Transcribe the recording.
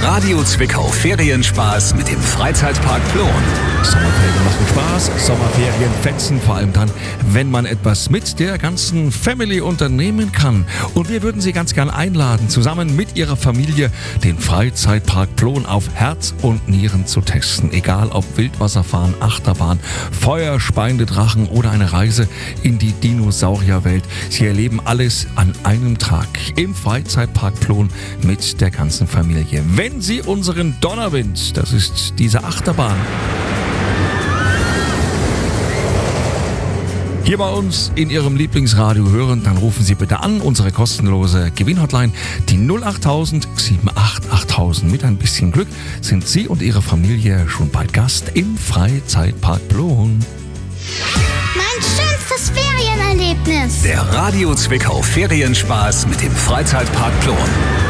Radio Zwickau Ferienspaß mit dem Freizeitpark Plon. Sommerferien machen Spaß, Sommerferien fetzen, vor allem dann, wenn man etwas mit der ganzen Family unternehmen kann. Und wir würden Sie ganz gern einladen, zusammen mit Ihrer Familie den Freizeitpark Plon auf Herz und Nieren zu testen. Egal ob Wildwasserfahren, Achterbahn, Feuer, speiende Drachen oder eine Reise in die Dinosaurierwelt. Sie erleben alles an einem Tag im Freizeitpark Plon mit der ganzen Familie. Wenn Sie unseren Donnerwind, das ist diese Achterbahn, hier bei uns in Ihrem Lieblingsradio hören, dann rufen Sie bitte an, unsere kostenlose Gewinnhotline, die 08000 78 8000. Mit ein bisschen Glück sind Sie und Ihre Familie schon bald Gast im Freizeitpark Plon. Mein schönstes Ferienerlebnis. Der Radio Zwickau Ferienspaß mit dem Freizeitpark Plon.